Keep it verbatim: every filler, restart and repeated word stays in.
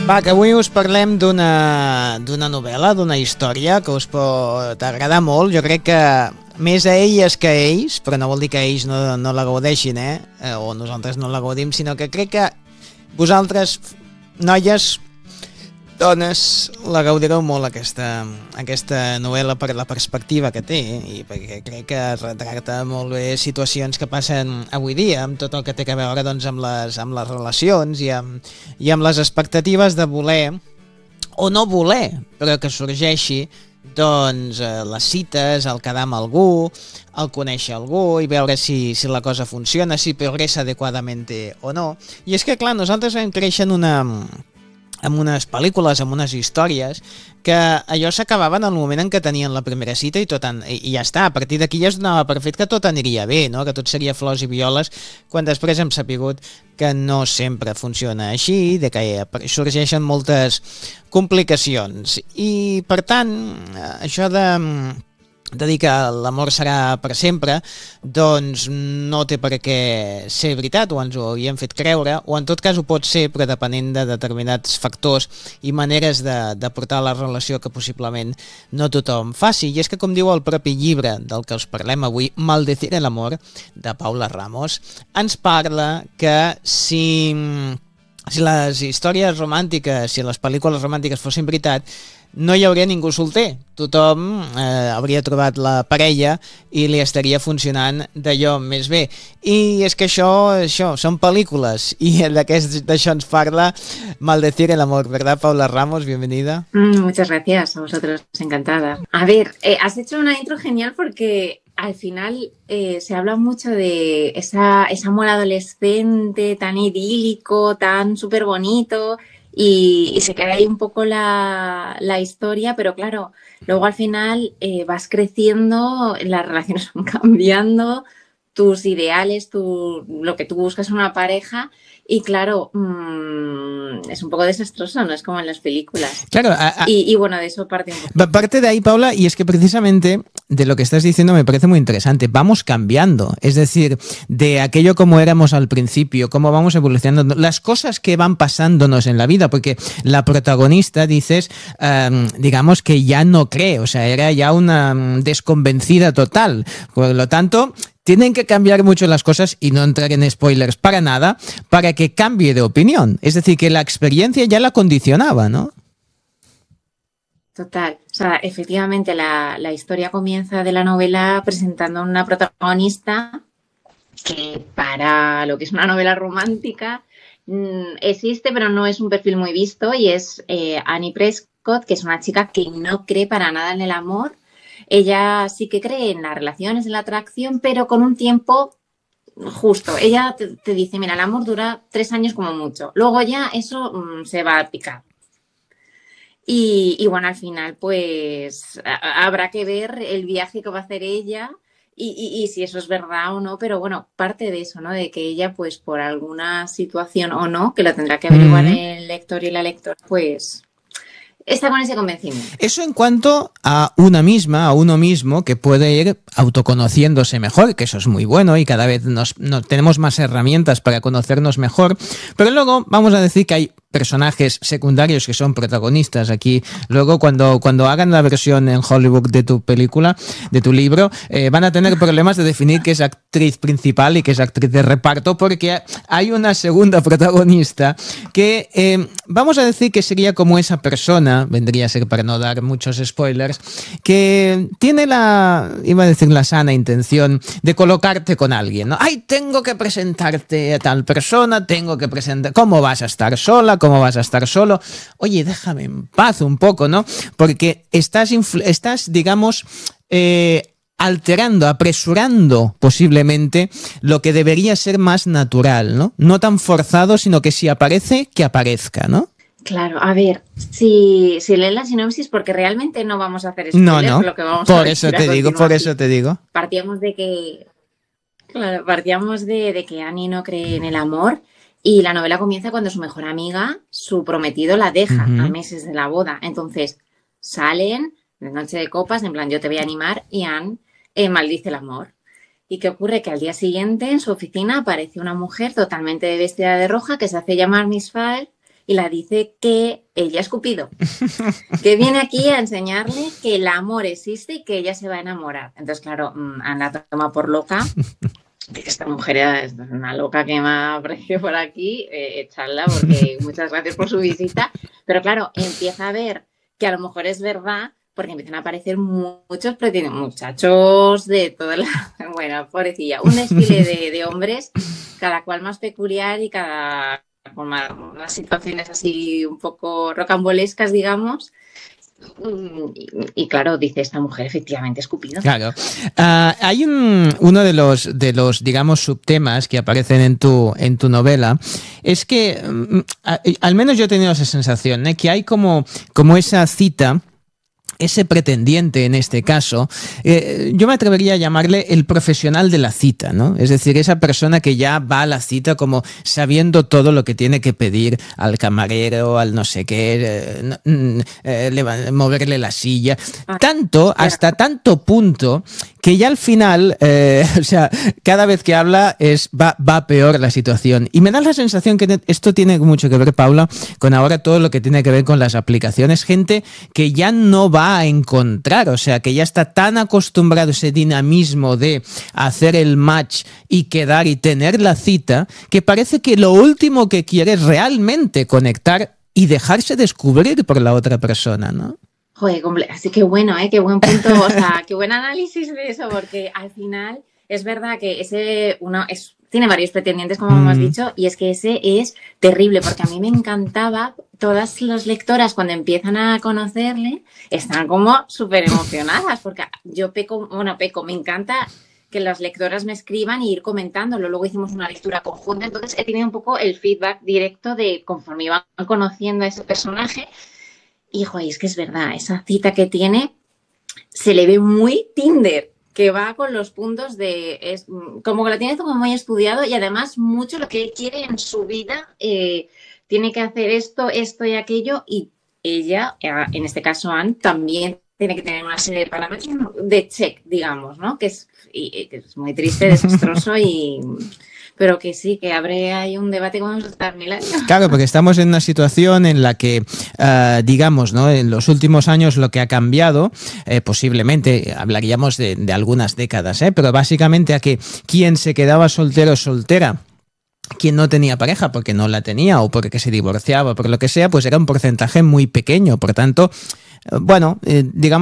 Va, que avui us parlem d'una d'una novel·la, d'una història que us pot agradar molt. Jo crec que més a elles que a ells, però no vol dir que ells no, no la gaudeixin, eh? O nosaltres no la gaudim, sinó que crec que vosaltres, noies, dones, la gaudireu molt aquesta, aquesta novel·la per la perspectiva que té, i perquè crec que retrata molt bé situacions que passen avui dia, amb tot el que té a veure doncs, amb, les, amb les relacions i amb, i amb les expectatives de voler o no voler, però que sorgeixi doncs eh, les cites, el quedar amb algú, el conèixer algú i veure si, si la cosa funciona, si progressa adequadament o no. I és que clar, nosaltres vam créixer en una... amb unes pel·lícules, amb unes històries que allò s'acabaven en el moment en què tenien la primera cita i, tot en, i, i ja està, a partir d'aquí ja es donava per fet que tot aniria bé, no? Que tot seria flors i violes, quan després hem sapigut que no sempre funciona així, de que sorgeixen moltes complicacions i per tant això de... de dir que l'amor serà per sempre, doncs no té per què ser veritat, o ens ho havíem fet creure, o en tot cas ho pot ser, però depenent de determinats factors i maneres de, de portar la relació que possiblement no tothom faci. I és que, com diu el propi llibre del que us parlem avui, Maldecir el amor, de Paula Ramos, ens parla que si, si les històries romàntiques, si les pel·lícules romàntiques fossin veritat, no hi hauria ningú solter. Tothom eh, hauria trobat la parella i li estaria funcionant d'allò més bé. I és que això, això són pel·lícules i d'això ens parla Maldecir el amor, ¿verdad, Paula Ramos? Bienvenida. Mm, muchas gracias, a vosotros, encantada. A ver, eh, has hecho una intro genial porque al final eh, se habla mucho de esa, ese amor adolescente tan idílico, tan súper bonito. Y, y se queda ahí un poco la, la historia, pero claro, luego al final eh, vas creciendo, las relaciones van cambiando, tus ideales, tu, lo que tú buscas en una pareja y claro, mmm, es un poco desastroso, no es como en las películas. Claro, a, a, y, y bueno, de eso parte un poco. Parte de ahí, Paula, y es que precisamente de lo que estás diciendo me parece muy interesante. Vamos cambiando, es decir, de aquello como éramos al principio, cómo vamos evolucionando, las cosas que van pasándonos en la vida, porque la protagonista, dices, um, digamos que ya no cree, o sea, era ya una desconvencida total. Por lo tanto, tienen que cambiar mucho las cosas y no entrar en spoilers para nada, para que cambie de opinión. Es decir, que la experiencia ya la condicionaba, ¿no? Total. O sea, efectivamente la, la historia comienza de la novela presentando a una protagonista que para lo que es una novela romántica mmm, existe, pero no es un perfil muy visto y es eh, Annie Prescott, que es una chica que no cree para nada en el amor. Ella sí que cree en las relaciones, en la atracción, pero con un tiempo justo. Ella te, te dice, mira, el amor dura tres años como mucho. Luego ya eso mmm, se va a picar. Y, y bueno, al final pues a, habrá que ver el viaje que va a hacer ella y, y, y si eso es verdad o no, pero bueno, parte de eso, ¿no? De que ella pues por alguna situación o no, que lo tendrá que averiguar mm-hmm. el lector y la lectora, pues está con ese convencimiento. Eso en cuanto a una misma, a uno mismo, que puede ir autoconociéndose mejor, que eso es muy bueno y cada vez nos, nos tenemos más herramientas para conocernos mejor, pero luego vamos a decir que hay personajes secundarios que son protagonistas aquí. Luego cuando, cuando hagan la versión en Hollywood de tu película, de tu libro, eh, van a tener problemas de definir qué es actriz principal y qué es actriz de reparto, porque hay una segunda protagonista que eh, vamos a decir que sería como esa persona, vendría a ser para no dar muchos spoilers, que tiene la, iba a decir la sana intención de colocarte con alguien, ¿no? Ay, tengo que presentarte a tal persona, tengo que presentar, ¿cómo vas a estar sola? ¿Cómo vas a estar solo? Oye, déjame en paz un poco, ¿no? Porque estás, estás digamos, eh, alterando, apresurando posiblemente lo que debería ser más natural, ¿no? No tan forzado, sino que si aparece, que aparezca, ¿no? Claro, a ver, si, si lees la sinopsis, porque realmente no vamos a hacer spoilers, no, no. Lo que vamos por a eso te digo, por eso te digo. Partíamos de que, claro, partíamos de, de que Annie no cree en el amor. Y la novela comienza cuando su mejor amiga, su prometido, la deja uh-huh. a meses de la boda. Entonces salen de noche de copas, en plan yo te voy a animar y Anne eh, maldice el amor. ¿Y qué ocurre? Que al día siguiente en su oficina aparece una mujer totalmente vestida de roja que se hace llamar Miss Fire y la dice que ella es Cupido, que viene aquí a enseñarle que el amor existe y que ella se va a enamorar. Entonces, claro, Ana toma por loca. Esta mujer es una loca que me ha aparecido por aquí, eh, echarla porque muchas gracias por su visita. Pero claro, empieza a ver que a lo mejor es verdad, porque empiezan a aparecer muchos muchachos de toda la... Bueno, pobrecilla, un desfile de, de hombres, cada cual más peculiar y cada... con unas situaciones así un poco rocambolescas, digamos. Y, y claro, dice esta mujer, efectivamente es Cupido. Claro. Uh, hay un, uno de los, de los, digamos, subtemas que aparecen en tu, en tu novela, es que, um, a, al menos yo he tenido esa sensación, ¿eh? Que hay como, como esa cita, ese pretendiente en este caso, eh, yo me atrevería a llamarle el profesional de la cita, ¿no? Es decir, esa persona que ya va a la cita como sabiendo todo lo que tiene que pedir al camarero, al no sé qué, eh, eh, moverle la silla, tanto, hasta tanto punto que ya al final, eh, o sea, cada vez que habla es va, va peor la situación. Y me da la sensación que esto tiene mucho que ver, Paula, con ahora todo lo que tiene que ver con las aplicaciones. Gente que ya no va a encontrar, o sea, que ya está tan acostumbrado a ese dinamismo de hacer el match y quedar y tener la cita, que parece que lo último que quiere es realmente conectar y dejarse descubrir por la otra persona, ¿no? Joder, así que bueno, ¿eh? Qué buen punto, o sea, qué buen análisis de eso, porque al final es verdad que ese uno es, tiene varios pretendientes, como mm. hemos dicho, y es que ese es terrible, porque a mí me encantaba, todas las lectoras cuando empiezan a conocerle están como súper emocionadas, porque yo peco, bueno, peco, me encanta que las lectoras me escriban y ir comentándolo. Luego hicimos una lectura conjunta, entonces he tenido un poco el feedback directo de conforme iban conociendo a ese personaje. Y, joder, es que es verdad, esa cita que tiene se le ve muy Tinder, que va con los puntos de... Es, como que lo tiene como muy estudiado y además mucho lo que él quiere en su vida, eh, tiene que hacer esto, esto y aquello, y ella, en este caso Anne, también tiene que tener una serie de parámetros de check, digamos, ¿no? Que es, y, que es muy triste, desastroso y... pero que sí, que abre ahí un debate como vamos a estar mil años. Claro, porque estamos en una situación en la que, uh, digamos, ¿no? En los últimos años lo que ha cambiado, eh, posiblemente hablaríamos de, de algunas décadas, ¿eh? Pero básicamente a que quien se quedaba soltero o soltera, quien no tenía pareja porque no la tenía o porque se divorciaba o por lo que sea, pues era un porcentaje muy pequeño. Por tanto, bueno, eh, digamos